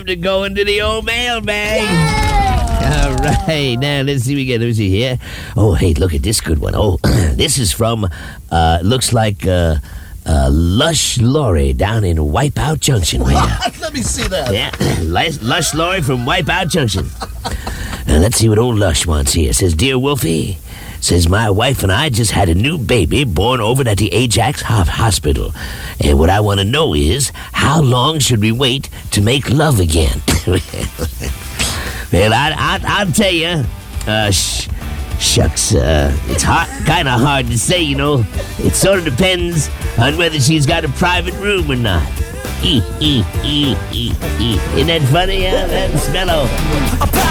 to go into the old mailbag. All right, now let's see. Let me see here. Oh, hey, look at this good one. Oh, this is from, looks like, Lush Lori down in Wipeout Junction. Let me see that. Yeah, Lush Lori from Wipeout Junction. Let's see what old Lush wants here. Says, Dear Wolfie, says, my wife and I just had a new baby born over at the Ajax Hospital. And what I want to know is, how long should we wait to make love again? Well, I'll tell you, shucks, it's kind of hard to say, you know. It sort of depends on whether she's got a private room or not. Isn't that funny? That's mellow.